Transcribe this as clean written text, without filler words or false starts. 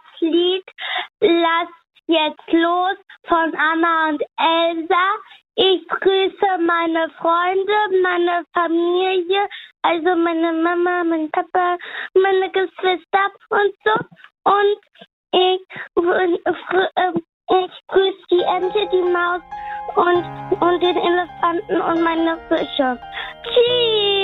Lied Lass jetzt los von Anna und Elsa. Ich grüße meine Freunde, meine Familie, also meine Mama, mein Papa, meine Geschwister und so. Und ich grüße die Ente, die Maus und den Elefanten und meine Fische. Tschüss!